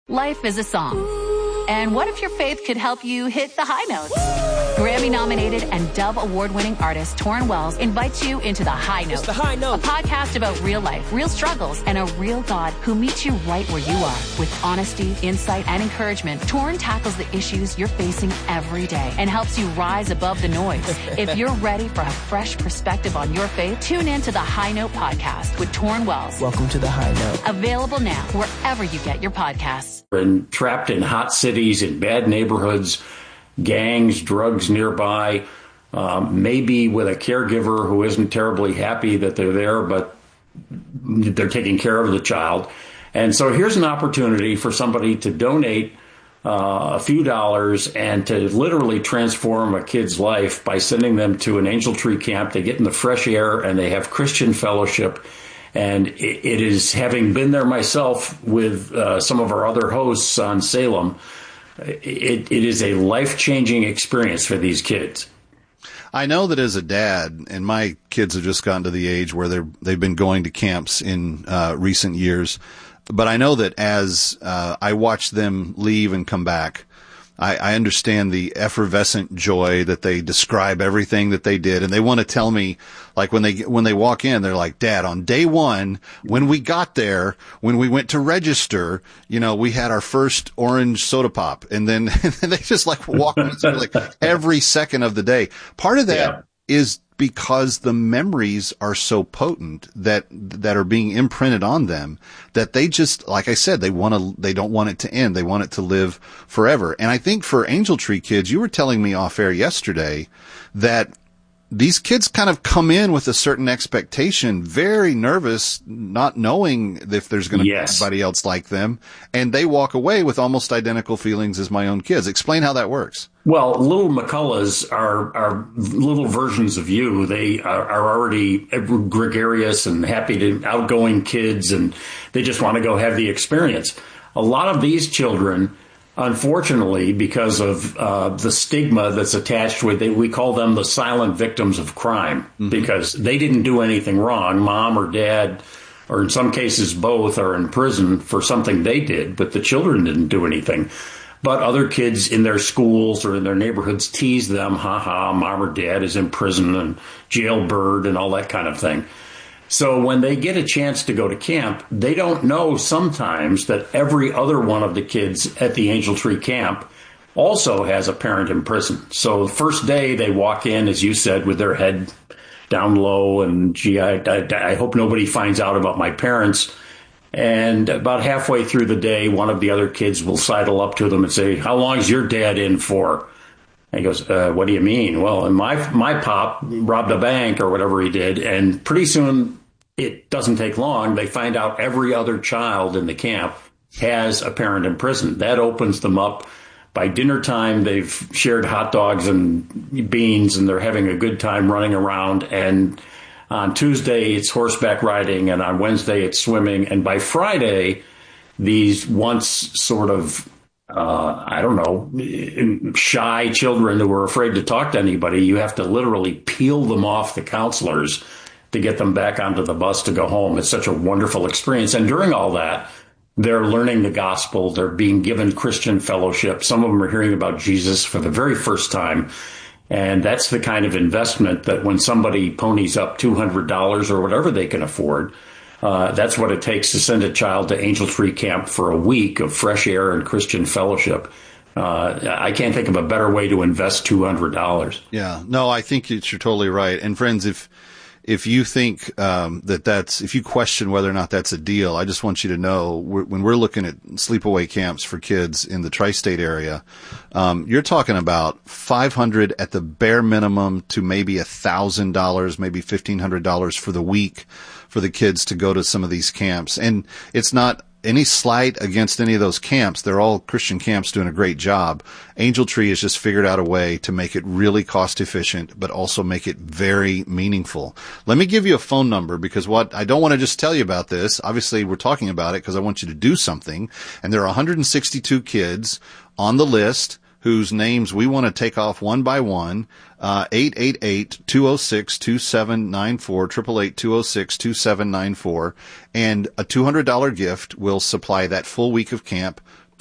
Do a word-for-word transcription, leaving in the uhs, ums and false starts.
Life is a song. And what if your faith could help you hit the high notes? Grammy-nominated and Dove Award-winning artist Torrin Wells invites you into The High Note. It's The High Note. A podcast about real life, real struggles, and a real God who meets you right where you are. With honesty, insight, and encouragement, Torrin tackles the issues you're facing every day and helps you rise above the noise. If you're ready for a fresh perspective on your faith, tune in to The High Note podcast with Torrin Wells. Welcome to The High Note. Available now wherever you get your podcasts. And trapped in hot cities, in bad neighborhoods, gangs, drugs nearby, um, maybe with a caregiver who isn't terribly happy that they're there, but they're taking care of the child. And so here's an opportunity for somebody to donate uh, a few dollars and to literally transform a kid's life by sending them to an Angel Tree camp. They get in the fresh air and they have Christian fellowship. And it, it is, having been there myself with uh, some of our other hosts on Salem, It, it is a life-changing experience for these kids. I know that as a dad, and my kids have just gotten to the age where they're, they've been going to camps in uh, recent years, but I know that as uh, I watch them leave and come back, I, I understand the effervescent joy that they describe everything that they did. And they want to tell me, like when they, when they walk in, they're like, Dad, on day one, when we got there, when we went to register, you know, we had our first orange soda pop. And then, and then they just like walk through like every second of the day. Part of that yeah. is because the memories are so potent that, that are being imprinted on them that they just, like I said, they want to, they don't want it to end. They want it to live forever. And I think for Angel Tree kids, you were telling me off air yesterday that these kids kind of come in with a certain expectation, very nervous, not knowing if there's going to yes. be anybody else like them. And they walk away with almost identical feelings as my own kids. Explain how that works. Well, little McCulloughs are, are little versions of you. They are, are already gregarious and happy to outgoing kids, and they just want to go have the experience. A lot of these children, unfortunately, because of uh, the stigma that's attached with it, we call them the silent victims of crime, mm-hmm. because they didn't do anything wrong. Mom or dad, or in some cases both, are in prison for something they did, but the children didn't do anything. But other kids in their schools or in their neighborhoods tease them, ha ha, mom or dad is in prison and jailbird and all that kind of thing. So when they get a chance to go to camp, they don't know sometimes that every other one of the kids at the Angel Tree camp also has a parent in prison. So the first day they walk in, as you said, with their head down low and, gee, I, I, I hope nobody finds out about my parents. And about halfway through the day, one of the other kids will sidle up to them and say, how long is your dad in for? And he goes, uh, what do you mean? Well, my my pop robbed a bank or whatever he did. And pretty soon, it doesn't take long, they find out every other child in the camp has a parent in prison. That opens them up. By dinner time, they've shared hot dogs and beans, and they're having a good time running around. And on Tuesday, it's horseback riding, and on Wednesday, it's swimming. And by Friday, these once sort of, uh, I don't know, shy children who were afraid to talk to anybody, you have to literally peel them off the counselors to get them back onto the bus to go home. It's such a wonderful experience. And during all that, they're learning the gospel. They're being given Christian fellowship. Some of them are hearing about Jesus for the very first time. And that's the kind of investment that when somebody ponies up two hundred dollars or whatever they can afford, uh, that's what it takes to send a child to Angel Tree Camp for a week of fresh air and Christian fellowship. Uh, I can't think of a better way to invest two hundred dollars. Yeah, no, I think you're totally right. And friends, if if you think um, that that's, if you question whether or not that's a deal, I just want you to know we're, when we're looking at sleepaway camps for kids in the tri-state area, um, you're talking about five hundred at the bare minimum to maybe a thousand dollars, maybe fifteen hundred dollars for the week for the kids to go to some of these camps. And it's not any slight against any of those camps. They're all Christian camps doing a great job. Angel Tree has just figured out a way to make it really cost efficient, but also make it very meaningful. Let me give you a phone number, because what I don't want to just tell you about this. Obviously, we're talking about it because I want you to do something. And there are one hundred sixty-two kids on the list whose names we want to take off one by one. Uh, eight eight eight, two oh six, two seven nine four, eight eight eight, two oh six, two seven nine four. And a two hundred dollars gift will supply that full week of camp